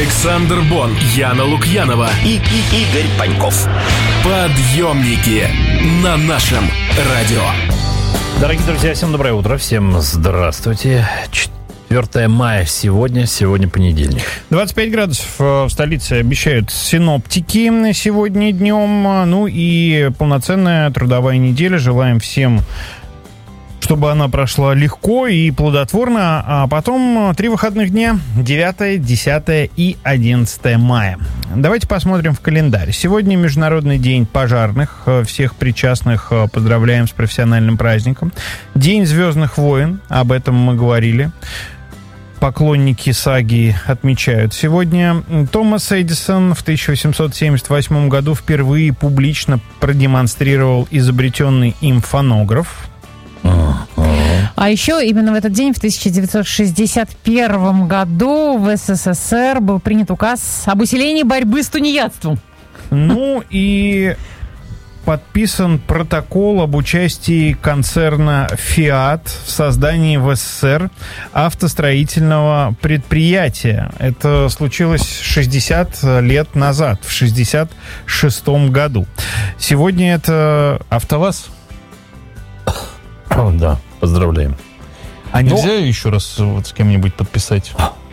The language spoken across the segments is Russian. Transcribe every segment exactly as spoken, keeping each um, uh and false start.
Александр Бон, Яна Лукьянова и, и Игорь Паньков. Подъемники на нашем радио. Дорогие друзья, всем доброе утро, всем здравствуйте. четвёртое мая сегодня, сегодня понедельник. двадцать пять градусов в столице обещают синоптики сегодня днем. Ну и полноценная трудовая неделя. Желаем всем, чтобы она прошла легко и плодотворно. А потом три выходных дня, девятое, десятое и одиннадцатое мая. Давайте посмотрим в календарь. Сегодня Международный день пожарных. Всех причастных поздравляем с профессиональным праздником. День Звездных войн, об этом мы говорили. Поклонники саги отмечают сегодня. Томас Эдисон в тысяча восемьсот семьдесят восьмом году впервые публично продемонстрировал изобретенный им фонограф. А еще именно в этот день, в тысяча девятьсот шестьдесят первом году, в СССР был принят указ об усилении борьбы с тунеядством. Ну и подписан протокол об участии концерна «Фиат» в создании в СССР автостроительного предприятия. Это случилось шестьдесят лет назад, в шестьдесят шестом году. Сегодня это АвтоВАЗ. О, да, поздравляем. А нельзя Но... еще раз вот с кем-нибудь подписать?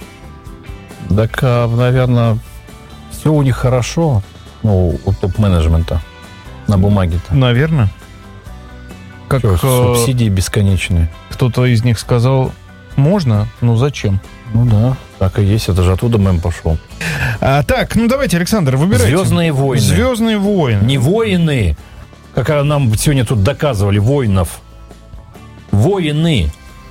Так, наверное, все у них хорошо, ну, у топ-менеджмента. На бумаге-то. Наверное. Как Что, субсидии бесконечные. Кто-то из них сказал, можно, но зачем? Ну да, так и есть, это же оттуда мем пошел. А, так, ну давайте, Александр, выбирайте. Звездные войны. Звездные войны. Не воины, как нам сегодня тут доказывали, воинов. Воины.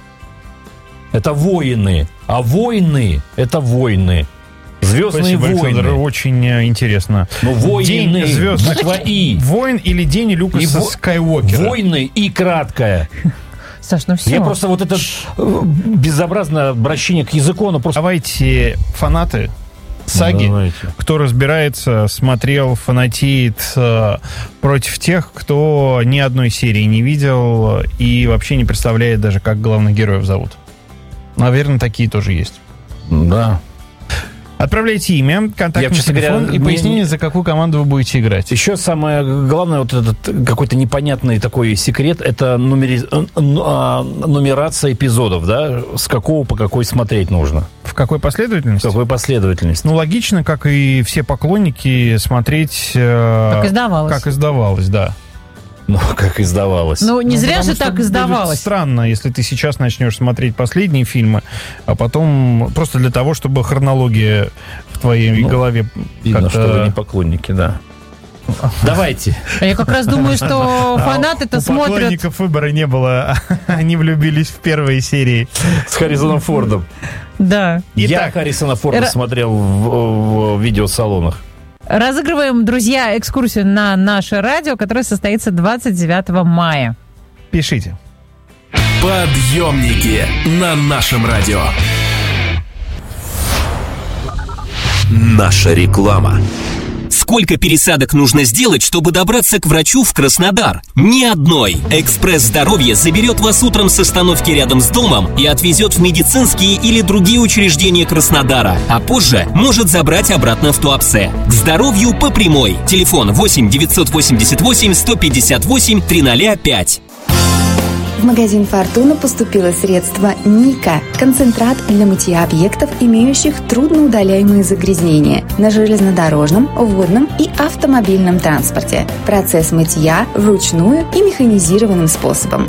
Это воины. А войны — это войны. Звездные Спасибо, войны. Александр, очень интересно. Ну, войны. День звездных И. войн или день Люкаса и Скайуокера? Войны и краткое. Саш, ну все. Я просто вот это безобразное обращение к языку, оно просто... Давайте фанаты саги, Давайте. Кто разбирается, смотрел, фанатеет э, против тех, кто ни одной серии не видел и вообще не представляет даже, как главных героев зовут. Наверное, такие тоже есть. Да. Отправляйте имя, контактный Я, честно телефон говоря, и не- пояснение, за какую команду вы будете играть. Еще самое главное, вот этот какой-то непонятный такой секрет, это нумери... нумерация эпизодов, да? С какого по какой смотреть нужно. В какой последовательности? В какой последовательности. Ну, логично, как и все поклонники, смотреть... э, Как издавалось. Как издавалось, да. Ну, как издавалось. Ну, не Ну, зря потому же что так будет издавалось. странно, если ты сейчас начнешь смотреть последние фильмы, а потом просто для того, чтобы хронология в твоей Ну, голове Видно, как-то... что вы не поклонники, да. Давайте. А я как раз думаю, что фанаты-то У смотрят... поклонников выбора не было. Они влюбились в первые серии. С Харрисоном Фордом. Да. Я Итак, Харрисона Форда ра- смотрел в, в видеосалонах. Разыгрываем, друзья, экскурсию на наше радио, которая состоится двадцать девятого мая. пишите. Подъемники на нашем радио. Наша реклама. Сколько пересадок нужно сделать, чтобы добраться к врачу в Краснодар? Ни одной. Экспресс здоровья заберет вас утром с остановки рядом с домом и отвезет в медицинские или другие учреждения Краснодара, а позже может забрать обратно в Туапсе. К здоровью по прямой. Телефон восемь девятьсот восемьдесят восемь сто пятьдесят восемь триста пять. В магазин «Фортуна» поступило средство «Ника» – концентрат для мытья объектов, имеющих трудноудаляемые загрязнения на железнодорожном, водном и автомобильном транспорте. Процесс мытья вручную и механизированным способом.